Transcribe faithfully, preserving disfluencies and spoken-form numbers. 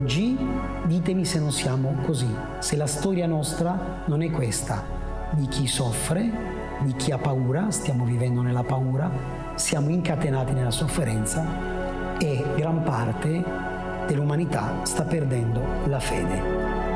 Oggi ditemi se non siamo così, se la storia nostra non è questa, di chi soffre, di chi ha paura, stiamo vivendo nella paura, siamo incatenati nella sofferenza e gran parte dell'umanità sta perdendo la fede.